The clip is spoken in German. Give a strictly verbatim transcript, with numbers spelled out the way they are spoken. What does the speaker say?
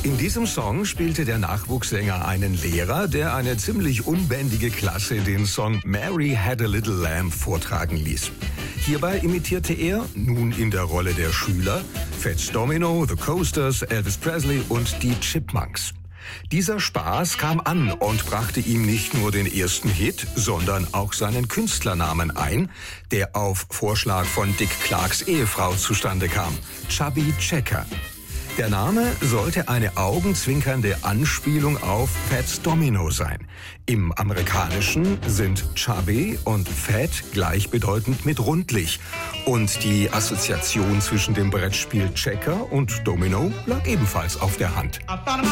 In diesem Song spielte der Nachwuchssänger einen Lehrer, der eine ziemlich unbändige Klasse den Song Mary Had a Little Lamb vortragen ließ. Hierbei imitierte er, nun in der Rolle der Schüler, Fats Domino, The Coasters, Elvis Presley und die Chipmunks. Dieser Spaß kam an und brachte ihm nicht nur den ersten Hit, sondern auch seinen Künstlernamen ein, der auf Vorschlag von Dick Clarks Ehefrau zustande kam: Chubby Checker. Der Name sollte eine augenzwinkernde Anspielung auf Fats Domino sein. Im Amerikanischen sind Chubby und Fat gleichbedeutend mit rundlich. Und die Assoziation zwischen dem Brettspiel Checker und Domino lag ebenfalls auf der Hand.